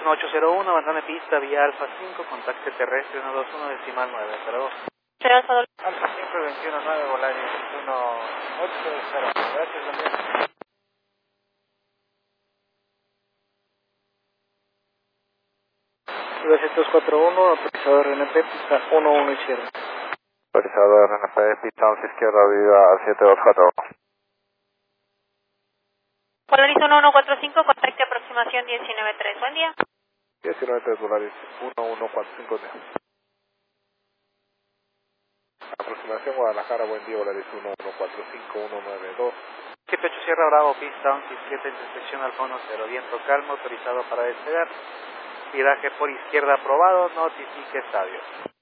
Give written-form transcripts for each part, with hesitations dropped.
1801, abandone pista vía Alfa 5, contacte terrestre 121 decimal 9, 02. Alfa siempre 219, Volaris 180. Gracias, Daniel. 941, autorizado RNP, pista 11 izquierda. Autorizado RNP, pista 11 izquierda, viva 7241. Volaris 1145, contacte aproximación 193. Buen día. 193 Volaris 1145. Aproximación Guadalajara, buen día, Volaris 1145192. 78 Sierra Bravo, pista 11 izquierda, intersección Alfa 10, viento calmo, autorizado para despegar. Viraje por izquierda aprobado, notifique estadio.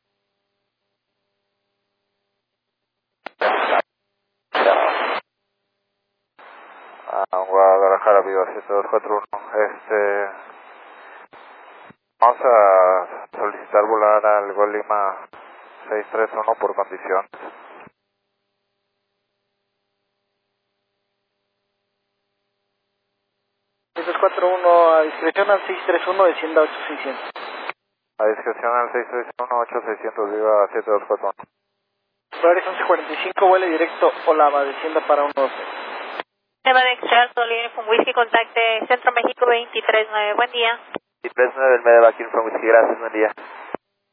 Guadalajara, viva 7241. Vamos a solicitar volar al Gol Lima 631 por condición. 241 a discreción al 631, descienda 8600. A discreción al 631, 8600, viva 7241. Volaris 1145, vuele directo Olava, descienda para 112. Nevada Extra, Uniform Whiskey, contacte Centro México 239. Buen día. 239 del Medevac Uniform Whiskey, gracias, buen día.